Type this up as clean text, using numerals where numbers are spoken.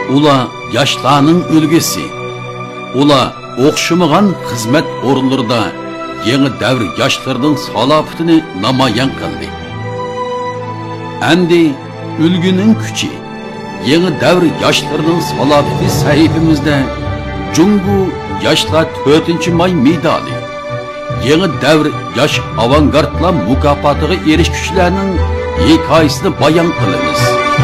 Ular yaşlarning ulgisi. Ular o'xshamagan xizmat o'rinlarida yangi davr yoshlarining salohiyatini namoyon qildi. Endi ulguning kuchi, yangi davr yoshlarining salohiyati sahifamizda Jungu yoshlar 4-may medali, yangi davr yosh avangardlar mukofotiga erishuvchilarning hikoyasini bayon qilamiz.